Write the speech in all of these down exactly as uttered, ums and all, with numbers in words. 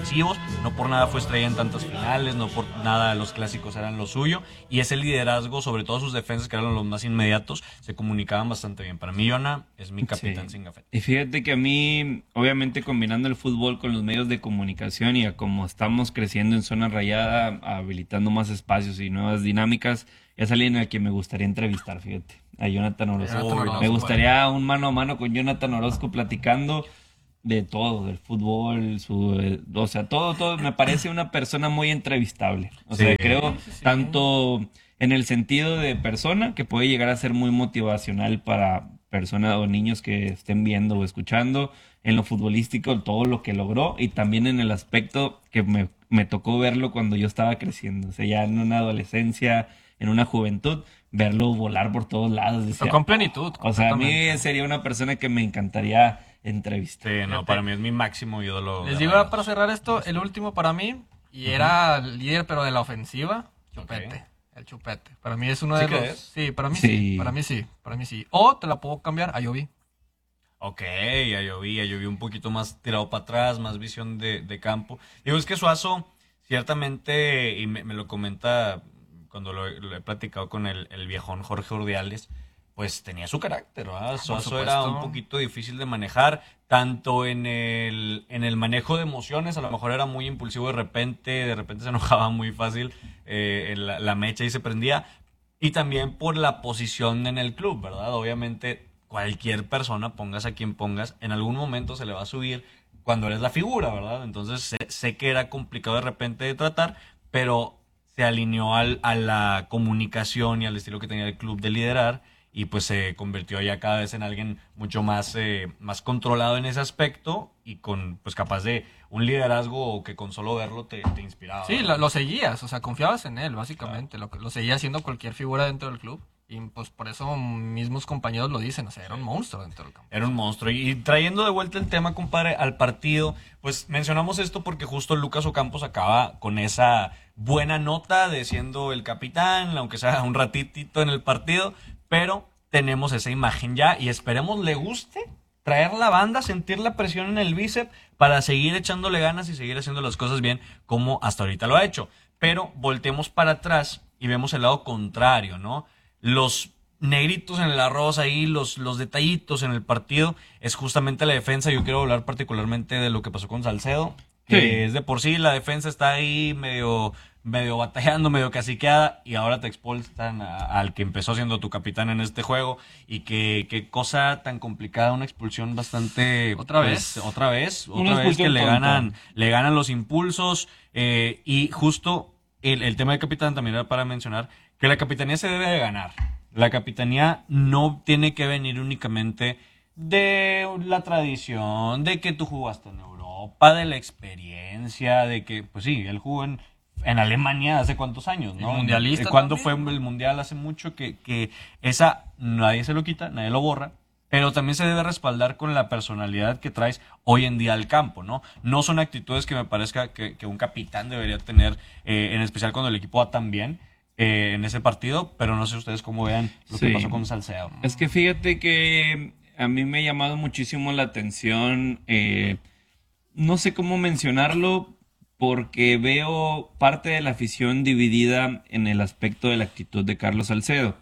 ofensivos, no por nada fue estrella en tantas finales, no por nada los clásicos eran lo suyo, y ese liderazgo, sobre todo sus defensas, que eran los más inmediatos, se comunicaban bastante bien. Para mí, Jonah es mi capitán Sí. sin gafete. Y fíjate que a mí, obviamente combinando el fútbol con los medios de comunicación y a como estamos creciendo en zona rayada, habilitando más espacios y nuevas dinámicas, es alguien al que me gustaría entrevistar, fíjate, a Jonathan Orozco. Jonathan Orozco, Me gustaría un mano a mano con Jonathan Orozco platicando de todo, del fútbol, su, eh, o sea, todo, todo. Me parece una persona muy entrevistable. O sea, Sí. creo Sí, sí, sí. tanto en el sentido de persona, que puede llegar a ser muy motivacional para personas o niños que estén viendo o escuchando, en lo futbolístico, todo lo que logró, y también en el aspecto que me, me tocó verlo cuando yo estaba creciendo. O sea, ya en una adolescencia, en una juventud, verlo volar por todos lados. Decía, Con plenitud. o sea, a mí completamente. sería una persona que me encantaría entrevistar. Sí, no, para mí es mi máximo ídolo. Les de digo Rayados. para cerrar esto, el último para mí, y era líder pero de la ofensiva, Chupete. Ok. El Chupete. Para mí es uno ¿Sí de los... crees? Sí, para mí sí. Sí. Para mí sí. Para mí sí. O te la puedo cambiar a Yovi. Ok, ya lloví, ya lloví un poquito más tirado para atrás, más visión de, de campo. Digo, es que Suazo, ciertamente, y me, me lo comenta cuando lo, lo he platicado con el, el viejón Jorge Urdiales, pues tenía su carácter, ¿verdad? Suazo era supuesto. un poquito difícil de manejar, tanto en el, en el manejo de emociones, a lo mejor era muy impulsivo de repente, de repente se enojaba muy fácil, eh, la, la mecha y se prendía, y también por la posición en el club, ¿verdad? Obviamente, cualquier persona, pongas a quien pongas, en algún momento se le va a subir cuando eres la figura, ¿verdad? Entonces sé, sé que era complicado de repente de tratar, pero se alineó al, a la comunicación y al estilo que tenía el club de liderar, y pues se convirtió ya cada vez en alguien mucho más, eh, más controlado en ese aspecto y con pues capaz de un liderazgo que con solo verlo te, te inspiraba. Sí, ¿verdad? lo, lo seguías, o sea, confiabas en él, básicamente. Lo, que- lo seguía haciendo cualquier figura dentro del club. Y pues por eso mismos compañeros lo dicen, o sea, era un monstruo dentro del campo. Era un monstruo. Y, y trayendo de vuelta el tema, compadre, al partido, pues mencionamos esto porque justo Lucas Ocampos acaba con esa buena nota de siendo el capitán, aunque sea un ratitito en el partido, pero tenemos esa imagen ya y esperemos le guste traer la banda, sentir la presión en el bíceps para seguir echándole ganas y seguir haciendo las cosas bien como hasta ahorita lo ha hecho. Pero volteemos para atrás y vemos el lado contrario, ¿no? Los negritos en el arroz ahí, los, los detallitos en el partido, es justamente la defensa. Yo quiero hablar particularmente de lo que pasó con Salcedo, que Sí. es de por sí, la defensa está ahí medio, medio batallando, medio caciqueada, y ahora te expulsan a- al que empezó siendo tu capitán en este juego, y que, qué cosa tan complicada, una expulsión bastante... ¿Otra pues, vez? Otra vez, Una otra vez que expulsión le tonta. ganan, le ganan los impulsos, eh, y justo el, el tema del capitán también era para mencionar que la capitanía se debe de ganar. La capitanía no tiene que venir únicamente de la tradición, de que tú jugaste en Europa, de la experiencia, de que, pues sí, él jugó en, en Alemania hace cuántos años, ¿no? Y mundialista ¿Cuándo también. fue el mundial? Hace mucho que, que esa nadie se lo quita, nadie lo borra. Pero también se debe respaldar con la personalidad que traes hoy en día al campo, ¿no? No son actitudes que me parezca que, que un capitán debería tener, eh, en especial cuando el equipo va tan bien eh, en ese partido, pero no sé ustedes cómo vean lo Sí. que pasó con Salcedo. Es que fíjate que a mí me ha llamado muchísimo la atención, eh, no sé cómo mencionarlo, porque veo parte de la afición dividida en el aspecto de la actitud de Carlos Salcedo.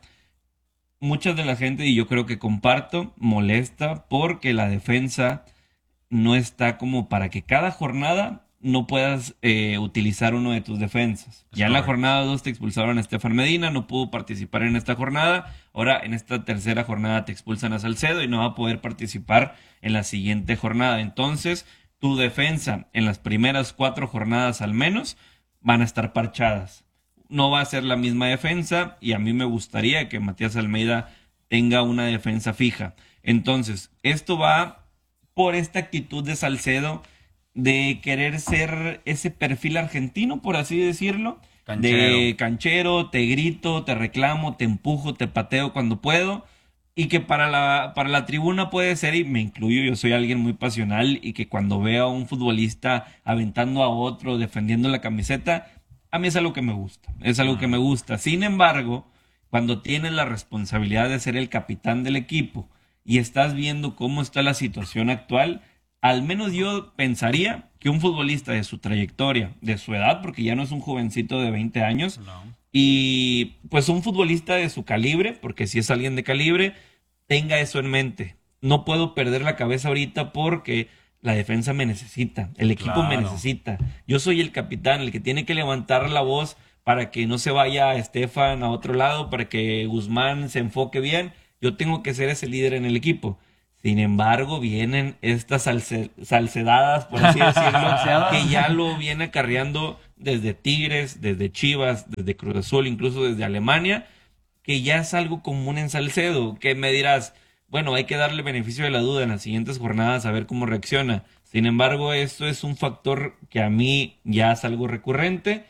Mucha de la gente, y yo creo que comparto, molesta porque la defensa no está como para que cada jornada no puedas eh, utilizar uno de tus defensas. Es Ya en la correcto. jornada dos te expulsaron a Estefan Medina, no pudo participar en esta jornada. Ahora en esta tercera jornada te expulsan a Salcedo y no va a poder participar en la siguiente jornada. Entonces, tu defensa en las primeras cuatro jornadas al menos van a estar parchadas. No va a ser la misma defensa y a mí me gustaría que Matías Almeida tenga una defensa fija. Entonces, esto va por esta actitud de Salcedo de querer ser ese perfil argentino, por así decirlo, Canchero. de canchero, te grito, te reclamo, te empujo, te pateo cuando puedo, y que para la, para la tribuna puede ser, y me incluyo, yo soy alguien muy pasional, y que cuando veo a un futbolista aventando a otro, defendiendo la camiseta, a mí es algo que me gusta, es algo que me gusta. Sin embargo, cuando tienes la responsabilidad de ser el capitán del equipo y estás viendo cómo está la situación actual, al menos yo pensaría que un futbolista de su trayectoria, de su edad, porque ya no es un jovencito de veinte años, No. y pues un futbolista de su calibre, porque si es alguien de calibre, tenga eso en mente. No puedo perder la cabeza ahorita porque la defensa me necesita, el equipo me Claro. necesita. Yo soy el capitán, el que tiene que levantar la voz para que no se vaya Estefan a otro lado, para que Guzmán se enfoque bien. Yo tengo que ser ese líder en el equipo. Sin embargo, vienen estas salse- salsedadas, por así decirlo, Salseadas. que ya lo viene acarreando desde Tigres, desde Chivas, desde Cruz Azul, incluso desde Alemania, que ya es algo común en Salcedo, que me dirás, bueno, hay que darle beneficio de la duda en las siguientes jornadas a ver cómo reacciona. Sin embargo, esto es un factor que a mí ya es algo recurrente.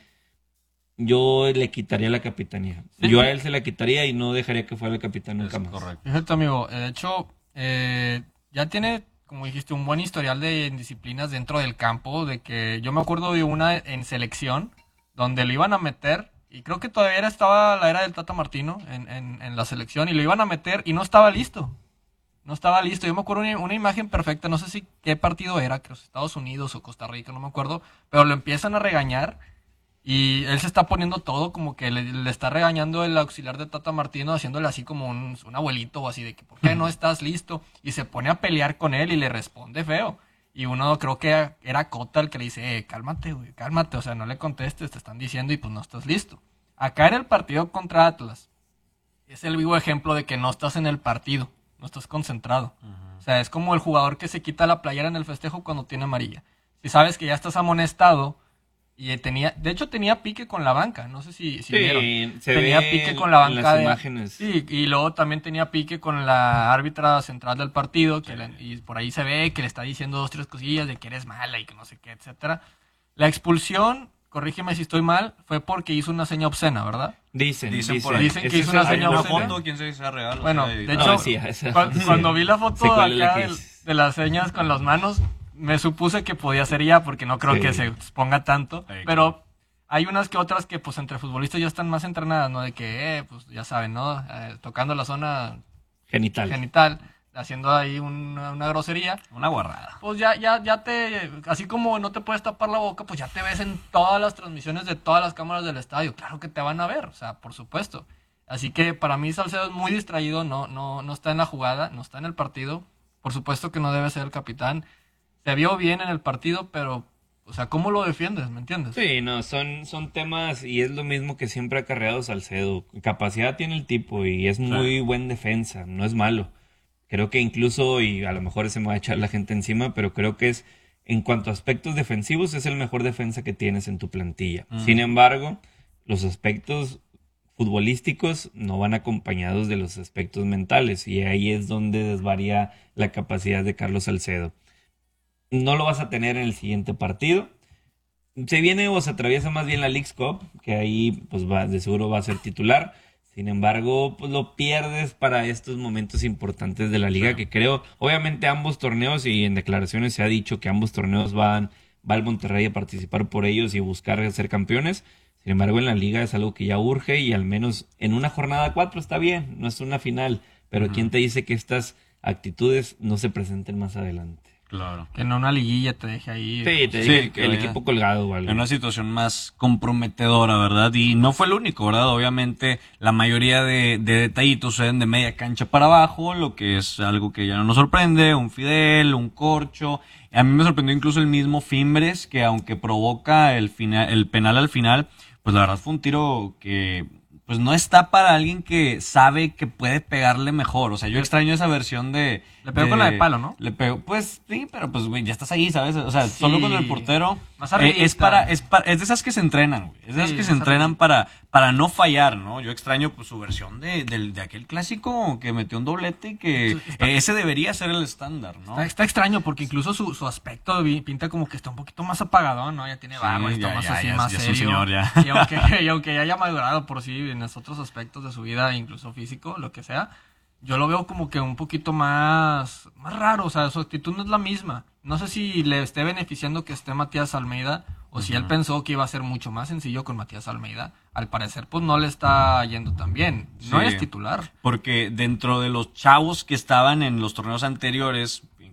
Yo le quitaría la capitanía. Sí. Yo a él se la quitaría y no dejaría que fuera el capitán nunca Es más. correcto. Fíjate, amigo, de hecho, eh, ya tiene, como dijiste, un buen historial de indisciplinas dentro del campo, de que yo me acuerdo de una en selección, donde lo iban a meter, y creo que todavía era, estaba la era del Tata Martino en, en, en la selección, y lo iban a meter y no estaba listo. No estaba listo. Yo me acuerdo una, una imagen perfecta, no sé si qué partido era, que los Estados Unidos o Costa Rica, no me acuerdo, pero lo empiezan a regañar. Y él se está poniendo todo como que le, le está regañando el auxiliar de Tata Martino, haciéndole así como un, un abuelito o así de que ¿por qué no estás listo? Y se pone a pelear con él y le responde feo. Y uno creo que era Cota el que le dice, eh, cálmate, güey, cálmate, o sea, no le contestes, te están diciendo y pues no estás listo. Acá en el partido contra Atlas, es el vivo ejemplo de que no estás en el partido, no estás concentrado. O sea, es como el jugador que se quita la playera en el festejo cuando tiene amarilla. Si sabes que ya estás amonestado, y tenía, de hecho tenía pique con la banca, no sé si, si Sí, vieron. se tenía ve pique en- con la en banca las de- imágenes. Sí, y luego también tenía pique con la árbitra central del partido, que le- y por ahí se ve que le está diciendo dos, tres cosillas de que eres mala y que no sé qué, etcétera. La expulsión, corrígeme si estoy mal, fue porque hizo una seña obscena, ¿verdad? Dicen, Dicen dicen. por ahí. Dicen que Ese hizo es una el- Hay señal una obscena. foto, quién sabe si sea real. o Bueno, sea, de no, hecho, No, sí, esa- cu- sí. cuando vi la Sé foto cuál es la acá que del- dices. de las señas con las manos, me supuse que podía ser ya, porque no creo Sí. que se exponga tanto. Sí, claro. Pero hay unas que otras que, pues, entre futbolistas ya están más entrenadas, ¿no? De que, eh, pues, ya saben, ¿no? Eh, tocando la zona Genital. genital, haciendo ahí una, una grosería. una guarrada. Pues ya, ya, ya te, así como no te puedes tapar la boca, pues ya te ves en todas las transmisiones de todas las cámaras del estadio. Claro que te van a ver, o sea, por supuesto. Así que para mí Salcedo es muy distraído, no, no, no está en la jugada, no está en el partido. Por supuesto que no debe ser el capitán. Se vio bien en el partido, pero, o sea, ¿cómo lo defiendes? ¿Me entiendes? Sí, no, son, son temas y es lo mismo que siempre ha acarreado Salcedo. Capacidad tiene el tipo y es muy buen defensa, no es malo. Creo que incluso, y a lo mejor se me va a echar la gente encima, pero creo que es, en cuanto a aspectos defensivos, es el mejor defensa que tienes en tu plantilla. Mm. Sin embargo, los aspectos futbolísticos no van acompañados de los aspectos mentales y ahí es donde desvaría la capacidad de Carlos Salcedo. No lo vas a tener en el siguiente partido. Se viene o se atraviesa más bien la Leagues Cup, que ahí pues va, de seguro va a ser titular. Sin embargo, pues lo pierdes para estos momentos importantes de la liga, Claro. que creo, obviamente ambos torneos, y en declaraciones se ha dicho que ambos torneos van, va el Monterrey a participar por ellos y buscar ser campeones. Sin embargo, en la liga es algo que ya urge y al menos en una jornada cuatro está bien, no es una final, pero Ujú. ¿quién te dice que estas actitudes no se presenten más adelante? Claro. Que en una liguilla te deje ahí. Sí, te Sí, digo que el vaya- equipo colgado o algo. En una situación más comprometedora, ¿verdad? Y no fue el único, ¿verdad? Obviamente la mayoría de, de detallitos suceden de media cancha para abajo, lo que es algo que ya no nos sorprende, un Fidel, un Corcho. A mí me sorprendió incluso el mismo Fimbres, que aunque provoca el, final, el penal al final, pues la verdad fue un tiro que pues no está para alguien que sabe que puede pegarle mejor. O sea, yo extraño esa versión de... Le pegó con la de palo, ¿no? Le pegó, pues sí, pero pues güey, ya estás ahí, ¿sabes? O sea, Sí. solo con el portero... Más eh, arribita. es para, es para, es de esas que se entrenan, güey. Es de esas Sí, que se más entrenan para, para no fallar, ¿no? Yo extraño pues su versión de, del- de aquel clásico que metió un doblete y que Sí, está- eh, ese debería ser el estándar, ¿no? Está, está extraño porque incluso su, su aspecto vi- pinta como que está un poquito más apagado, ¿no? Ya tiene Sí, barba, está ya, más ya, así, ya, más ya es un serio. señor, ya. Y aunque, y aunque ya haya madurado por sí en los otros aspectos de su vida, incluso físico, lo que sea, yo lo veo como que un poquito más, más raro, o sea, su actitud no es la misma. No sé si le esté beneficiando que esté Matías Almeida o si él Ujú. pensó que iba a ser mucho más sencillo con Matías Almeida. Al parecer, pues no le está yendo tan bien. No Sí. es titular. Porque dentro de los chavos que estaban en los torneos anteriores,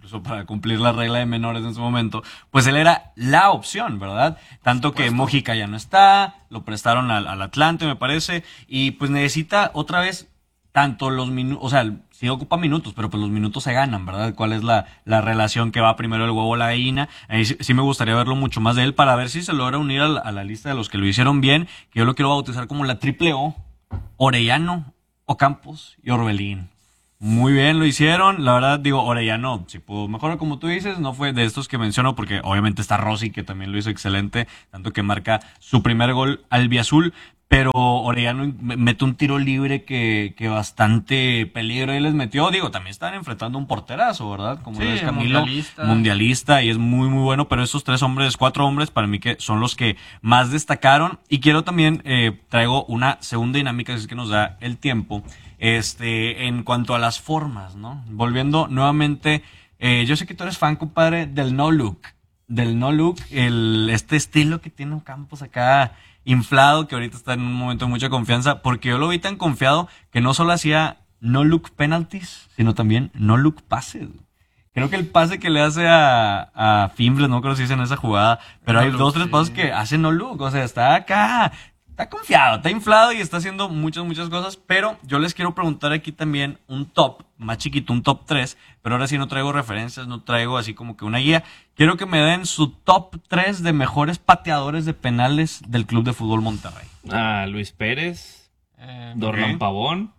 incluso para cumplir la regla de menores en su momento, pues él era la opción, ¿verdad? Tanto que Mojica ya no está, lo prestaron al, al Atlante, me parece, y pues necesita otra vez tanto los minutos, o sea, sí ocupa minutos, pero pues los minutos se ganan, ¿verdad? ¿Cuál es la, la relación que va primero el huevo o la gallina? Ahí sí, sí me gustaría verlo mucho más de él para ver si se logra unir a la, a la lista de los que lo hicieron bien, que yo lo quiero bautizar como la triple O, Orellano, Ocampos y Orbelín. Muy bien, lo hicieron. La verdad, digo, Orellano, si pudo mejorar como tú dices, no fue de estos que menciono, porque obviamente está Rossi, que también lo hizo excelente, tanto que marca su primer gol albiazul, pero Orellano mete un tiro libre que, que bastante peligro y les metió. Digo, también están enfrentando un porterazo, ¿verdad? Como Sí, es Camilo, mundialista. mundialista, y es muy, muy bueno, pero esos tres hombres, cuatro hombres, para mí que son los que más destacaron. Y quiero también, eh, traigo una segunda dinámica, si es que nos da el tiempo, este, en cuanto a las formas, ¿no? Volviendo nuevamente, eh, yo sé que tú eres fan, compadre, del no look, del no look, el, este estilo que tiene Ocampos acá inflado, que ahorita está en un momento de mucha confianza, porque yo lo vi tan confiado que no solo hacía no look penalties, sino también no look pases. Creo que el pase que le hace a, a Fimbres, no creo si es en esa jugada, pero No hay look, dos, tres sí. pases que hacen no look, o sea, está acá, está confiado, está inflado y está haciendo muchas, muchas cosas, pero yo les quiero preguntar aquí también un top, más chiquito, un top tres, pero ahora sí no traigo referencias, no traigo así como que una guía. Quiero que me den su top tres de mejores pateadores de penales del Club de Fútbol Monterrey. Ah, Luis Pérez, Eh, Dorlan ok. Pavón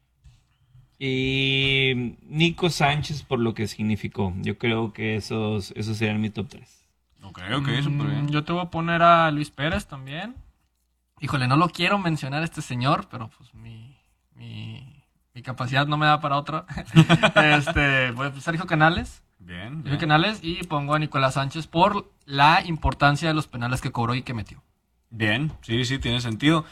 y Nico Sánchez por lo que significó. Yo creo que esos, esos serían mi top tres. Ok, ok, mm, súper bien. Yo te voy a poner a Luis Pérez también. Híjole, no lo quiero mencionar a este señor, pero pues mi, mi, mi capacidad no me da para otro. este, pues, Sergio Canales. Bien, Sergio bien. Canales y pongo a Nicolás Sánchez por la importancia de los penales que cobró y que metió. Bien, sí, sí, tiene sentido.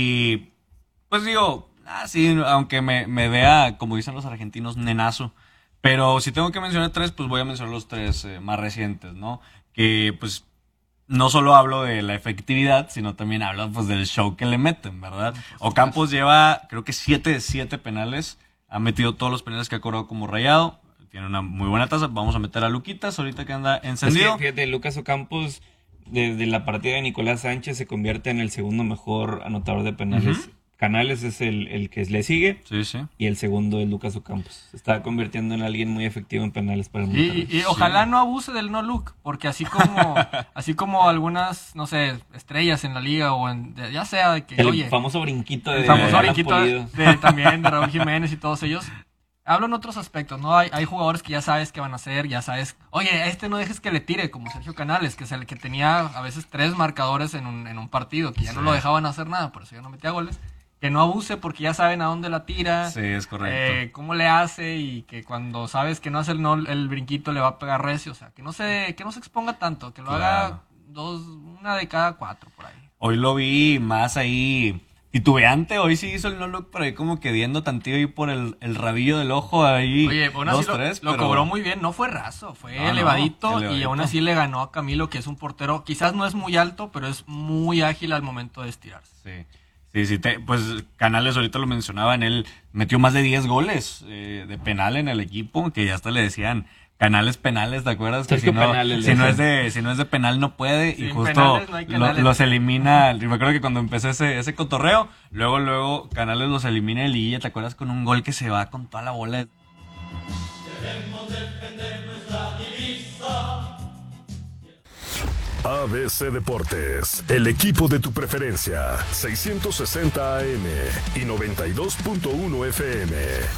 Y pues digo, ah, sí, aunque me, me vea, como dicen los argentinos, nenazo. Pero si tengo que mencionar tres, pues voy a mencionar los tres eh, más recientes, ¿no? Que pues no solo hablo de la efectividad, sino también hablo pues del show que le meten, ¿verdad? Ocampos lleva, creo que siete de siete penales. Ha metido todos los penales que ha cobrado como Rayado. Tiene una muy buena tasa. Vamos a meter a Luquitas ahorita que anda Es que, encendido. fíjate, Lucas Ocampos, desde la partida de Nicolás Sánchez, se convierte en el segundo mejor anotador de penales. Ujú. Canales es el, el que le sigue Sí, sí. y el segundo es Lucas Ocampos. Se está convirtiendo en alguien muy efectivo en penales para el Monterrey. Y, y ojalá no abuse del no look, porque así como, así como algunas, no sé, estrellas en la liga o en, de- ya sea de que, El oye, famoso brinquito de el famoso Alan brinquito Pulido. de, también de Raúl Jiménez y todos ellos. Hablo en otros aspectos, ¿no? Hay, hay jugadores que ya sabes qué van a hacer, ya sabes, oye, a este no dejes que le tire, como Sergio Canales, que es el que tenía a veces tres marcadores en un, en un partido, que ya no Sí. lo dejaban hacer nada, por eso ya no metía goles. Que no abuse porque ya saben a dónde la tira, Sí, es correcto. eh, cómo le hace y que cuando sabes que no hace el, no, el brinquito le va a pegar recio, o sea, que no se, que no se exponga tanto, que lo Claro. haga dos, una de cada cuatro por ahí. Hoy lo vi más ahí titubeante. Hoy sí hizo el no look, pero ahí como que viendo tantillo ahí por el, el rabillo del ojo ahí. Oye, aún así dos, lo, tres, lo pero- cobró muy bien, no fue raso, fue No, no, elevadito, y elevadito. aún así le ganó a Camilo, que es un portero, quizás no es muy alto, pero es muy ágil al momento de estirarse. Sí, sí, sí. te- pues Canales ahorita lo mencionaban, él metió más de diez goles eh, de penal en el equipo, que ya hasta le decían Canales penales, ¿te acuerdas? Que Sergio si no, Penales, si, no le es de, si no es de penal no puede, y Sin justo penales no hay lo- Canales. los elimina. Y me acuerdo que cuando empezó ese, ese cotorreo, luego, luego Canales los elimina en liguilla, ¿te acuerdas? Con un gol que se va con toda la bola de A B C Deportes, el equipo de tu preferencia, seiscientos sesenta A M y noventa y dos punto uno F M.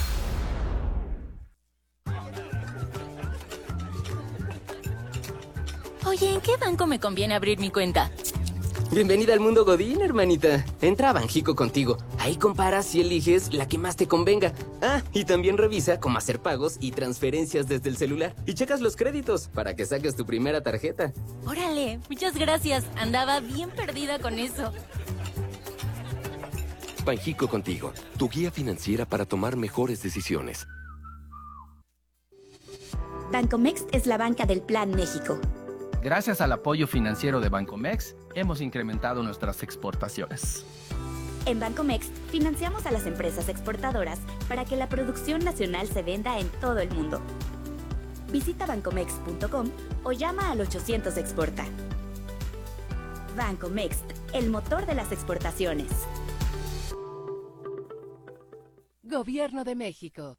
Oye, ¿en qué banco me conviene abrir mi cuenta? Bienvenida al mundo Godín, hermanita. Entra a Banjico contigo. Ahí comparas y eliges la que más te convenga. Ah, y también revisa cómo hacer pagos y transferencias desde el celular. Y checas los créditos para que saques tu primera tarjeta. Órale, muchas gracias. Andaba bien perdida con eso. Banjico contigo, tu guía financiera para tomar mejores decisiones. Bancomext es la banca del Plan México. Gracias al apoyo financiero de Bancomext, hemos incrementado nuestras exportaciones. En Bancomext financiamos a las empresas exportadoras para que la producción nacional se venda en todo el mundo. Visita bancomext punto com o llama al ochocientos Exporta. Bancomext, el motor de las exportaciones. Gobierno de México.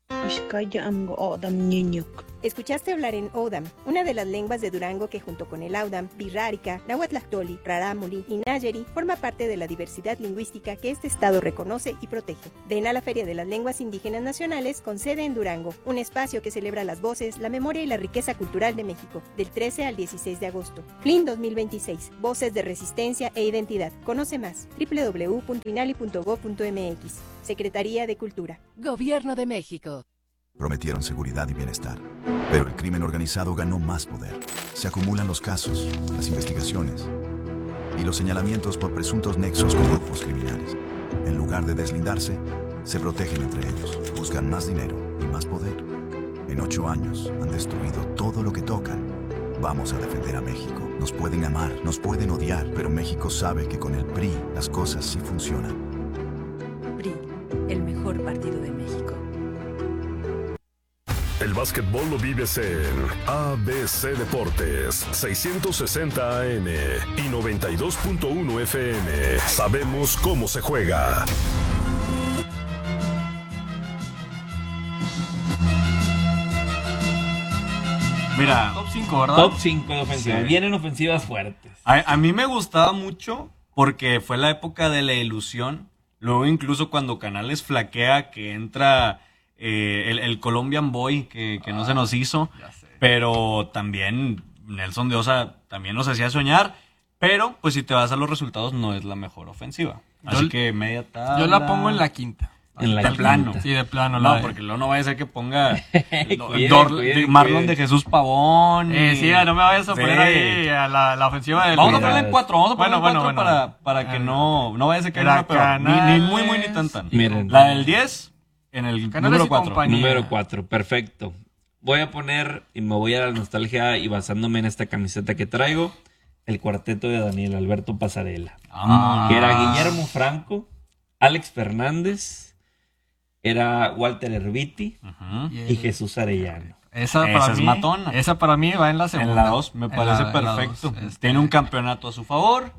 Escuchaste hablar en Odam, una de las lenguas de Durango que junto con el Audam, Birrárica, Nahuatlactoli, Rarámuri y Nayeri forma parte de la diversidad lingüística que este estado reconoce y protege. Ven a la Feria de las Lenguas Indígenas Nacionales con sede en Durango, un espacio que celebra las voces, la memoria y la riqueza cultural de México, del trece al dieciséis de agosto. F L I N dos mil veintiséis, Voces de Resistencia e Identidad. Conoce más, doble u doble u doble u punto inali punto gob punto eme equis. Secretaría de Cultura. Gobierno de México. Prometieron seguridad y bienestar, pero el crimen organizado ganó más poder. Se acumulan los casos, las investigaciones y los señalamientos por presuntos nexos con grupos criminales. En lugar de deslindarse, se protegen entre ellos, buscan más dinero y más poder. En ocho años han destruido todo lo que tocan. Vamos a defender a México. Nos pueden amar, nos pueden odiar, pero México sabe que con el P R I las cosas sí funcionan. P R I, el mejor partido de México. El básquetbol lo vives en A B C Deportes, seiscientos sesenta A M y noventa y dos punto uno F M. Sabemos cómo se juega. Mira, Top cinco, ¿verdad? Top cinco de ofensiva. Sí. Vienen ofensivas fuertes. A, a mí me gustaba mucho porque fue la época de la ilusión. Luego incluso cuando Canales flaquea que entra eh, el, el Colombian Boy que, que no Ah, se nos hizo. ya sé. Pero también Nelson de Osa también nos hacía soñar. Pero pues si te vas a los resultados no es la mejor ofensiva. Así Yo- que media tabla. Yo la pongo en la quinta. En la de plano. quinta. Sí, de plano. No, la de- porque luego no vaya a ser que ponga do- Cuide, Dor- cuide, de Marlon cuide. de Jesús Pavón. Eh, y- sí, no me vayas a poner Sí. ahí a la, la ofensiva del... Vamos a Mira, ponerle en cuatro, vamos a ponerle Bueno, en bueno, cuatro bueno. para, para que Ah, no, no vaya a ser que Era haya una peor. Ni, ni Canales. muy, muy, ni tan tan. Miren. La del diez en el Canales número y cuatro. compañía. Número cuatro, perfecto. Voy a poner, y me voy a la nostalgia y basándome en esta camiseta que traigo, el cuarteto de Daniel Alberto Pasarela. Ah. Que era Guillermo Franco, Alex Fernández, era Walter Herbiti Ujú. y Jesús Arellano. Esa Esa para es mí, matona. Esa para mí va en la segunda. En la dos, me En parece la- en la perfecto. dos, este, Tiene un campeonato a su favor.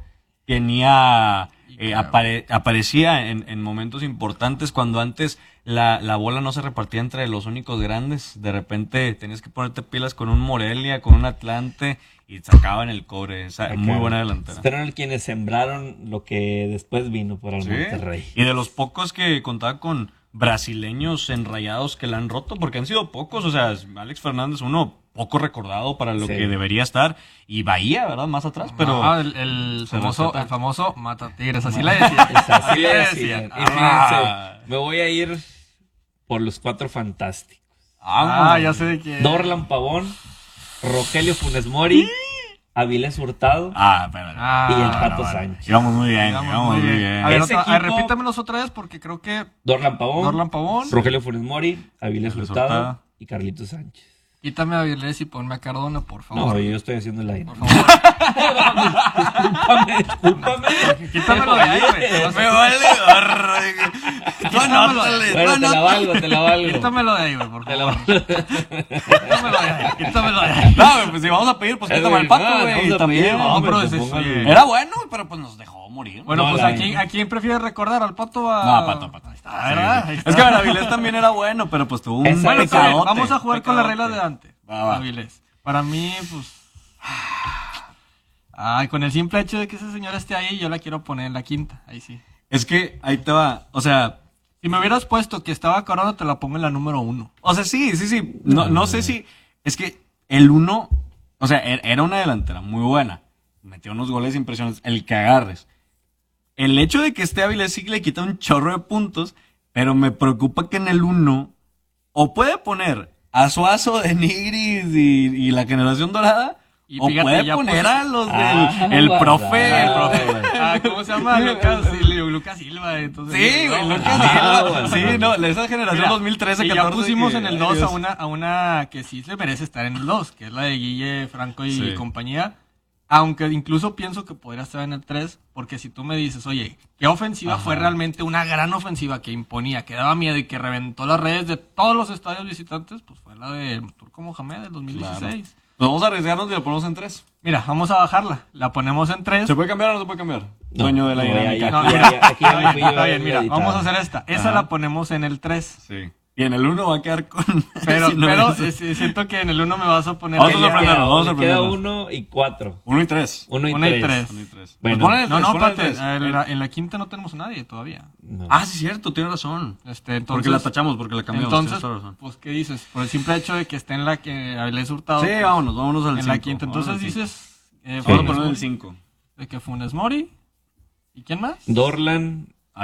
Tenía. eh, apare- aparecía en, en momentos importantes cuando antes la, la bola no se repartía entre los únicos grandes. De repente tenías que ponerte pilas con un Morelia, con un Atlante y sacaban el cobre. Esa, Acá. muy buena delantera. Fueron quienes sembraron lo que después vino por el Sí. Monterrey. Y de los pocos que contaba con brasileños enrayados que la han roto, porque han sido pocos, o sea, Alex Fernández, uno poco recordado para lo Sí. que debería estar, y Bahía, ¿verdad? Más atrás, pero... Ah, el, el se famoso, respeta. el famoso Mata Tigres, así le decían. Es así Así le le decían. decían. Y fíjense, Ah. me voy a ir por los cuatro fantásticos. Ah, ya sé de quién. Dorlan Pavón, Rogelio Funes Mori, Avilés Hurtado Ah, espérate. Ah, y el bueno, Pato bueno. Sánchez. Íbamos muy bien, Digamos, íbamos muy bien. A ver, Ese otra- a ver, equipo- repítamelos otra vez porque creo que Dorlan Pavón, Dorlan Pavón. Rogelio Funes Mori, Avilés Avilés Hurtado Hurtado. y Carlitos Sánchez. Quítame a Vilés y ponme a Cardona, por No, favor. yo estoy haciendo el aire. Por favor. Discúlpame, discúlpame. Quítamelo de ahí, güey. Me vale gorro. Tú Quítamelo. anótale, tú Bueno, te la anótale. valgo, te la valgo. Quítamelo de ahí, güey, por Te la favor. valgo. Quítamelo de ahí. Quítamelo de ahí. No, güey, pues si vamos a pedir, pues Eh, quítame güey, al pato, no, güey. vamos a También. pedir, no, hombre, pero pues ese póngale. sí. Era bueno, pero pues nos dejó morir. Bueno, No, pues la- ¿a quién, ¿a quién prefieres recordar? ¿Al Pato o a...? No, pato, pato. Ahí Ah, ¿verdad? Ahí Es está. que Benavilés también era bueno, pero pues tuvo un Esa- Bueno, está bien, pecadote, vamos a jugar con las pecadote. reglas de Dante. Va, va. Avilés. Para mí, pues... Ay, con el simple hecho de que ese señor esté ahí, yo la quiero poner en la quinta. Ahí sí. Es que ahí te va, o sea, Si me hubieras puesto que estaba Corona, te la pongo en la número uno. o sea, sí, sí, sí. No, no sé si, es que el uno, o sea, er- era una delantera muy buena. Metió unos goles impresionantes, el que agarres. El hecho de que esté Avilés sí le quita un chorro de puntos, pero me preocupa que en el uno, o puede poner a Suazo de Nigris y, y la generación dorada, Y o fíjate, puede ya poner puso- a los del Ah, el guarda. profe, el profe. Ah, ¿cómo se llama? Lucas, Silva, Lucas Silva. Entonces, Sí, güey, no, Lucas no. Silva. bueno. Sí, no, esa generación Mira, dos mil trece, y ya catorce. pusimos que- en el ay, dos a Dios. una, a una que sí se merece estar en el dos, que es la de Guille, Franco y Sí. compañía. Aunque incluso pienso que podría estar en el tres, porque si tú me dices, oye, ¿qué ofensiva Ajá. fue realmente una gran ofensiva que imponía, que daba miedo y que reventó las redes de todos los estadios visitantes? Pues fue la de Turco Mohamed del dos mil dieciséis. Claro. Pues vamos a arriesgarnos y la ponemos en tres. Mira, vamos a bajarla. La ponemos en tres. ¿Se puede cambiar o no se puede cambiar? No, Dueño de la no, dinámica. ya, ya, No, aquí mira, ya- aquí ya me fui yo está bien, a mira, editar. vamos a hacer esta. Esa Ajá. la ponemos en el tres. Sí. Y en el uno va a quedar con... Pero, si no pero es- eh, siento que en el uno me vas a poner... Vamos a el- sorprendernos, vamos a Me queda sorprendernos. uno y cuatro. Uno y tres. Uno y Uno y tres. tres. Uno y tres. Bueno. Pues ponle el No, tres, no, ponle el espérate. tres. En la, en la quinta no tenemos a nadie todavía. No. Ah, sí, cierto, tienes razón. Este, entonces, Porque la tachamos, porque la cambiamos. Entonces, tienes toda razón. pues, ¿qué dices? Por el simple hecho de que esté en la que Avilés Hurtado. Sí, pues, vámonos, vámonos al en cinco. la quinta. Vámonos Entonces al cinco. dices... Eh, Vamos a Funes poner el Mori, cinco. de que Funes Mori. ¿Y quién más? Dorlan